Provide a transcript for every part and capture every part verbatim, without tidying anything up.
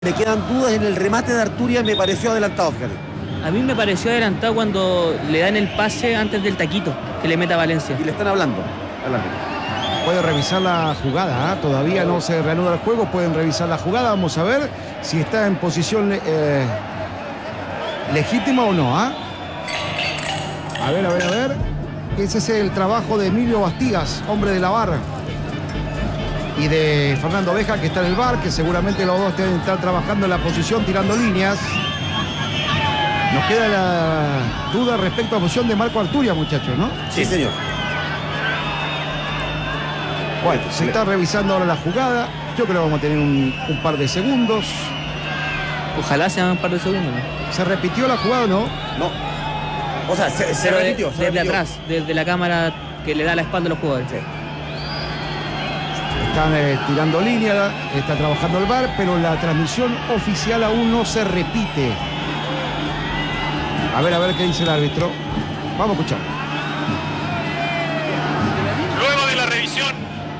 Me quedan dudas en el remate de Arturia, me pareció adelantado, fíjate. A mí me pareció adelantado cuando le dan el pase antes del taquito que le meta a Valencia. Y le están hablando al árbitro. Puede revisar la jugada, ¿eh? Todavía no se reanuda el juego, pueden revisar la jugada. Vamos a ver si está en posición eh, legítima o no. ¿eh? A ver, a ver, a ver. Ese es el trabajo de Emilio Bastigas, hombre de la V A R. Y de Fernando Oveja, que está en el V A R, que seguramente los dos deben estar trabajando en la posición, tirando líneas. Nos queda la duda respecto a la posición de Marco Arturia, muchachos, ¿no? Sí, señor. Bueno, se está revisando ahora la jugada. Yo creo que vamos a tener un, un par de segundos. Ojalá sean un par de segundos, ¿no? ¿Se repitió la jugada o no? No. O sea, se, se Pero de- repitió. se desde repitió. atrás, desde la cámara que le da la espalda a los jugadores. Sí. Están eh, tirando línea, está trabajando el V A R, pero la transmisión oficial aún no se repite. A ver, a ver qué dice el árbitro. Vamos a escuchar. Luego de la revisión,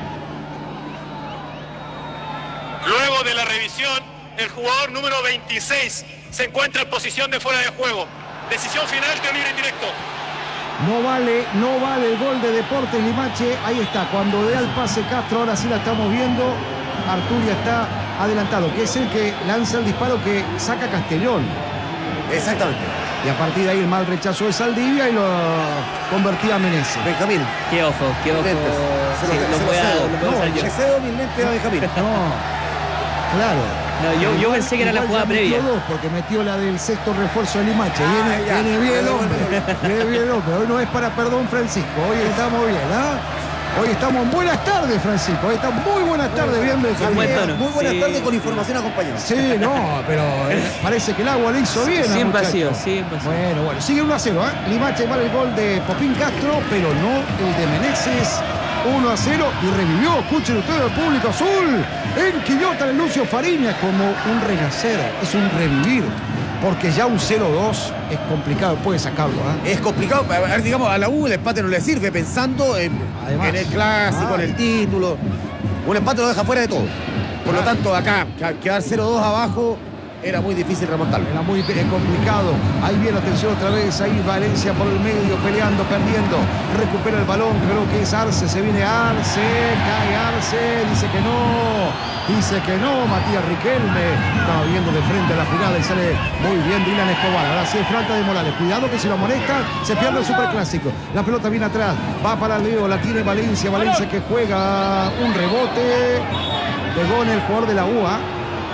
luego de la revisión, el jugador número veintiséis se encuentra en posición de fuera de juego. Decisión final, tiro libre indirecto. No vale, no vale el gol de Deportes Limache. Ahí está, cuando da el pase Castro, ahora sí la estamos viendo. Arturia está adelantado, que es el que lanza el disparo que saca Castellón. Exactamente. Y a partir de ahí el mal rechazo de Saldivia y lo convertía a Meneses. Benjamín. Qué ojo, qué ojo. Lentes. Se Sí, lo- lo se lo voy a- cedo. lo voy a No, usar yo. le cedo mis lentes a Benjamín. No, claro. No, yo, yo pensé que era la Igual jugada ya metió previa. dos, porque metió la del sexto refuerzo de Limache. Ah, Viene, ya. viene bien el Pero hombre. Viene bien el hombre. Hoy no es para perdón, Francisco. Hoy estamos bien, ¿ah? Hoy estamos en buenas tardes, Francisco. Hoy estamos muy buenas tardes, bien Benjamín. buen tono. Muy buenas Sí. tardes con información acompañada. Sí, no, pero eh, parece que el agua le hizo bien. al Siempre ha muchacho. sido, siempre ha sido. Bueno, bueno, sigue uno a cero, ¿eh? Limache vale el gol de Popín Castro, pero no el de Meneses. uno a cero y revivió, escuchen ustedes al público azul, en Quillota de Lucio Fariña, como un renacer, es un revivir, porque ya un cero dos es complicado, puede sacarlo, ¿eh? Es complicado, a ver, digamos, a la U el empate no le sirve pensando en, Además. en el clásico, Ah. en el título. Un empate lo deja fuera de todo. Por lo Claro. tanto, acá, que- quedar cero dos abajo era muy difícil remontarlo. Era muy eh, complicado. Ahí viene, atención otra vez. Ahí Valencia por el medio, peleando, perdiendo. Recupera el balón, creo que es Arce. Se viene Arce, cae Arce. Dice que no. Dice que no. Matías Riquelme estaba viendo de frente a la jugada y sale muy bien Dylan Escobar. Ahora sí es Franca de Morales. Cuidado que si lo amonesta, se pierde el superclásico. La pelota viene atrás. Va para Leo. La tiene Valencia. Valencia que juega un rebote. Pegó en el jugador de la U A.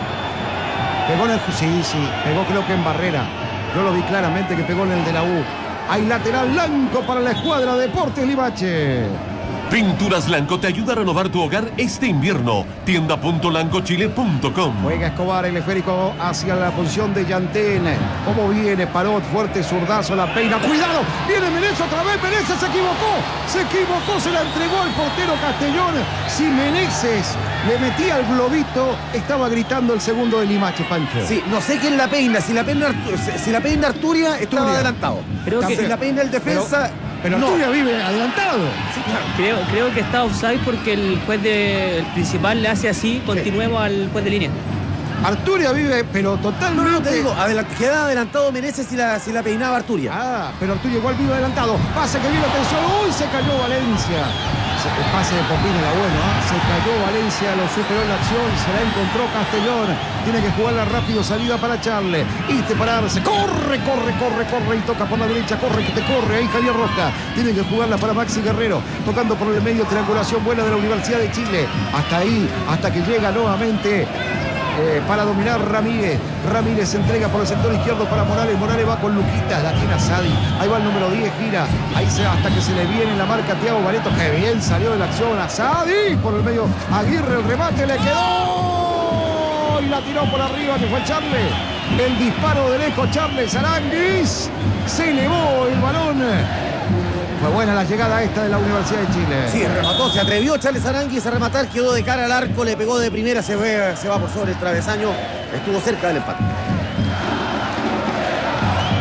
Pegó en el... Sí, sí, pegó creo que en barrera. Yo lo vi claramente que pegó en el de la U. Hay lateral blanco para la escuadra Deportes Limache. Pinturas Lanco te ayuda a renovar tu hogar este invierno. tienda punto lanco chile punto com. Juega Escobar, el esférico hacia la posición de Yantén. ¿Cómo viene Parot? Fuerte zurdazo, la peina. ¡Cuidado! Viene Meneses otra vez. Meneses se equivocó. Se equivocó, se la entregó al portero Castellón. Si Meneses le metía el globito, estaba gritando el segundo de Limache, Pancho. Sí, no sé quién la peina. Si la peina, Artu- si- si la peina Arturia, estaba Arturia. adelantado. Creo que- si la peina el defensa, Pero no. Arturia vive adelantado. Sí, claro. Creo, creo que está offside porque el juez de, el principal le hace así, continuemos al juez de línea. Arturia vive, pero No, totalmente... no, te digo, adela- queda adelantado Meneses si la, si la peinaba Arturia. Ah, pero Arturia igual vive adelantado. Pase que viene, atención. ¡Uy! Se cayó Valencia. Se- El pase de Popín era bueno, ¿ah? Se cayó Valencia, lo superó en la acción, se la encontró Castellón. Tiene que jugarla rápido, salida para Charle. Y te pararse. Corre, corre, corre, corre. Y toca por la derecha, corre, que te corre. Ahí Javier Roja. Tiene que jugarla para Maxi Guerrero. Tocando por el medio, triangulación buena de la Universidad de Chile. Hasta ahí, hasta que llega nuevamente. Eh, para dominar Ramírez. Ramírez se entrega por el sector izquierdo para Morales. Morales va con Luquita, la tiene a Sadi. Ahí va el número diez, gira. Ahí se, hasta que se le viene la marca a Thiago Bareto. Que bien salió de la acción a Sadi. Por el medio, Aguirre, el remate, le quedó. Y la tiró por arriba, que fue Charle. El disparo de lejos, Charles Aranguis. Se elevó el balón. Fue buena la llegada esta de la Universidad de Chile. Sí, remató, se atrevió Charles Aranguis a rematar, quedó de cara al arco, le pegó de primera, se, ve, se va por sobre el travesaño, estuvo cerca del empate.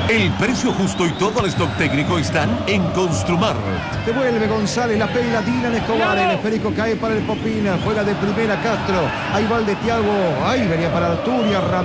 El precio justo y todo el stock técnico están en Construmar. Devuelve González, la pela Dylan Escobar, el esférico cae para el Popín, juega de primera Castro, ahí va el de Thiago, ahí venía para Arturia,